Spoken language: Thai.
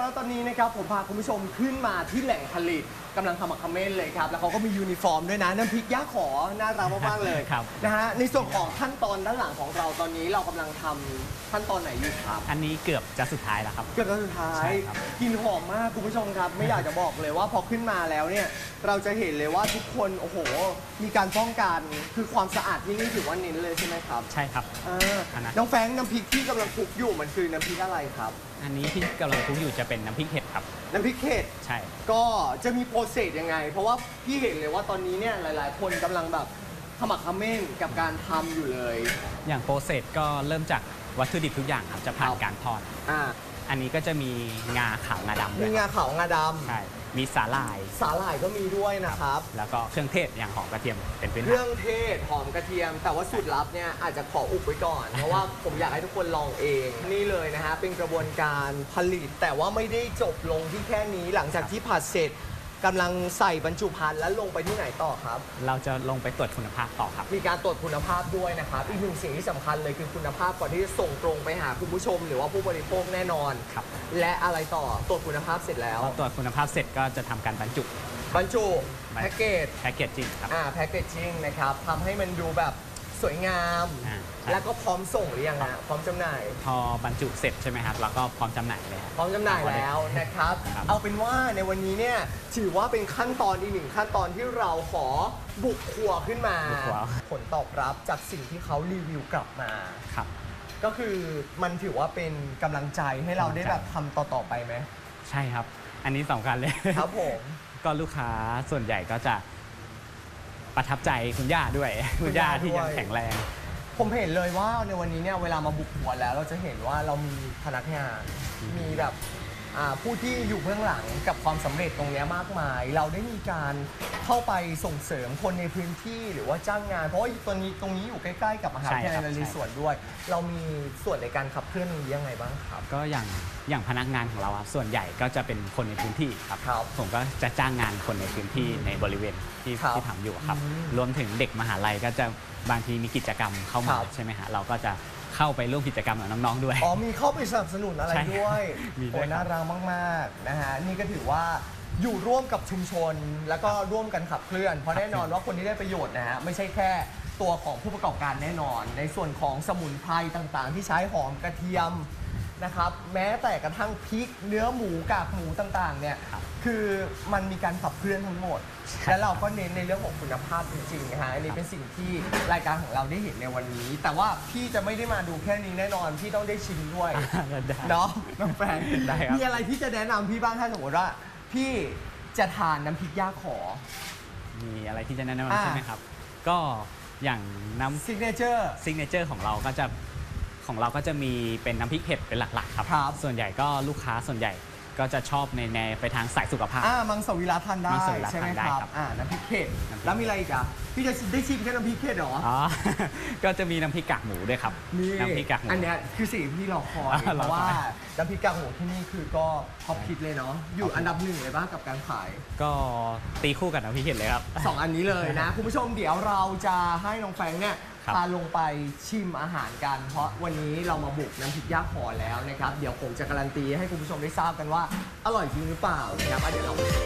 แล้วตอนนี้นะครับผมพาคุณผู้ชมขึ้นมาที่แหล่งผลิตกำลังทำหมักเขม้นเลยครับแล้วเขาก็มียูนิฟอร์มด้วยนะน้ำพริกย่าขอน่ารักมากๆเลย นะฮะในส่วนของขั้นตอนด้านหลังของเราตอนนี้เรากำลังทำขั้นตอนไหนอยู่ครับอันนี้เกือบจะสุดท้ายแล้วครับเกือบจะสุดท้ายกลิ่นหอมมากคุณผู้ชมครับไม่อยากจะบอกเลยว่าพอขึ้นมาแล้วเนี่ยเราจะเห็นเลยว่าทุกคนโอ้โหมีการป้องกันคือความสะอาดที่นี่ถือว่าเน้นเลยใช่ไหมครับใช่ครับน้องแฟงน้ำพริกที่กำลังคลุกอยู่มันคือน้ำพริกอะไรครับอันนี้ที่กำลังคลุกอยู่จะเป็นน้ำพริกเห็ดครับน้ำพริกเห็ดใช่ก็จะมีโปรเซสยังไงเพราะว่าพี่เห็นเลยว่าตอนนี้เนี่ยหลายๆคนกำลังแบบขมักเขม้นกับการทำอยู่เลยอย่างโปรเซสก็เริ่มจากวัตถุดิบทุกอย่างครับจะผ่านการทอดอันนี้ก็จะมีงาขาวงาดำมีงาขาวงาดำใช่มีสาหร่ายก็มีด้วยนะครับแล้วก็เครื่องเทศอย่างหอมกระเทียมเป็นเครื่องเทศหอมกระเทียมแต่ว่าสูตรลับเนี่ยอาจจะขออุบไว้ก่อนเพราะว่าผมอยากให้ทุกคนลองเองนี่เลยนะฮะเป็นกระบวนการผลิตแต่ว่าไม่ได้จบลงที่แค่นี้หลังจากที่ผัดเสร็จกำลังใส่บรรจุภัณฑ์แล้วลงไปที่ไหนต่อครับเราจะลงไปตรวจคุณภาพต่อครับมีการตรวจคุณภาพด้วยนะครับอีกหนึ่งสิ่งที่สำคัญเลยคือคุณภาพก่อนที่จะส่งตรงไปหาคุณผู้ชมหรือว่าผู้บริโภคแน่นอนครับและอะไรต่อตรวจคุณภาพเสร็จแล้วตรวจคุณภาพเสร็จก็จะทำการบรรจุแพ็กเกจจริงครับแพ็กเกจจิ้งนะครับทำให้มันดูแบบสวยงามแล้วก็พร้อมส่งหรือยังฮะพร้อมจำหน่ายพอบรรจุเสร็จใช่ไหมครับแล้วก็พร้อมจำหน่ายเลยพร้อมจำหน่ายแล้วนะครับเอาเป็นว่าในวันนี้เนี่ยถือว่าเป็นขั้นตอนอีกหนึ่งขั้นตอนที่เราขอบุกครัวขึ้นมาผลตอบรับจากสิ่งที่เขารีวิวกลับมาครับก็คือมันถือว่าเป็นกำลังใจให้เราได้แบบทำต่อไปไหมใช่ครับอันนี้สำคัญเลยครับผมก็ลูกค้าส่วนใหญ่ก็จะประทับใจคุณย่าด้วยคุณย่าที่ยังแข็งแรงผมเห็นเลยว่าในวันนี้เนี่ยเวลามาบุกครัวแล้วเราจะเห็นว่าเรามีพนักงานมีแบบผู้ที่อยู่เบื้องหลังกับความสำเร็จตรงนี้มากมายเราได้มีการเข้าไปส่งเสริมคนในพื้นที่หรือว่าจ้างงานเพราะว่าตรงนี้อยู่ใกล้ๆกับมหาวิทยาลัยนเรศวรด้วยเรามีส่วนในการขับเคลื่อนนี้ยังไงบ้างครับก็อย่างพนักงานของเราส่วนใหญ่ก็จะเป็นคนในพื้นที่ครับผมก็จะจ้างงานคนในพื้นที่ในบริเวณที่ทำอยู่ครับรวมถึงเด็กมหาลัยก็จะบางทีมีกิจกรรมเข้ามาใช่ไหมฮะเราก็จะเข้าไปร่วมกิจกรรมกับน้องๆด้วยมีเข้าไปสนับสนุนอะไรด้วยโอ้น่ารักมากๆนะฮะนี่ก็ถือว่าอยู่ร่วมกับชุมชนแล้วก็ร่วมกันขับเคลื่อนเพราะแน่นอนว่าคนที่ได้ประโยชน์นะฮะไม่ใช่แค่ตัวของผู้ประกอบการแน่นอนในส่วนของสมุนไพรต่างๆที่ใช้หอมกระเทียมนะครับแม้แต่กระทั่งพริกเนื้อหมูกากหมูต่างๆเนี่ยคือมันมีการขับเคลื่อนทั้งหมดและเราก็เน้นในเรื่องของคุณภาพจริงๆนะฮะอันนี้เป็นสิ่งที่รายการของเราได้เห็นในวันนี้แต่ว่าพี่จะไม่ได้มาดูแค่นี้แน่นอนพี่ต้องได้ชิมด้วยเนาะน้องแฟนมีอะไรที่จะแนะนำพี่บ้างถ้าสมมติว่าพี่จะทานน้ำพริกย่าขอมีอะไรที่จะแนะนำใช่ไหมครับก็อย่างน้ำซิกเนเจอร์ของเราก็จะมีเป็นน้ำพริกเห็ดเป็นหลักๆครับส่วนใหญ่ก็ลูกค้าส่วนใหญ่ก็จะชอบในไปทางสายสุขภาพมังสวิรัติทานได้ใช่ไหมครับน้ำพริกเห็ดแล้วมีอะไรอีกอ่ะพี่จะได้ชิมแค่น้ำพริกเห็ดเหรอก็จะมีน้ำพริกกากหมูด้วยครับน้ำพริกกากหมูอันนี้คือสิ่งที่เราคอยเพราะว่าน้ำพริกกากหมูที่นี่คือก็ท็อปฮิตเลยเนาะอยู่อันดับหนึ่งเลยบ้างกับการขายก็ตีคู่กับน้ำพริกเห็ดเลยครับ 2 อันนี้เลยนะคุณผู้ชมเดี๋ยวเราจะให้น้องแฟงเนี่ยพาลงไปชิมอาหารกันเพราะวันนี้เรามาบุกน้ำพริกย่าขอแล้วนะครับเดี๋ยวผมจะการันตีให้คุณผู้ชมได้ทราบกันว่าอร่อยจริงหรือเปล่านะครับเดี๋ยวเรา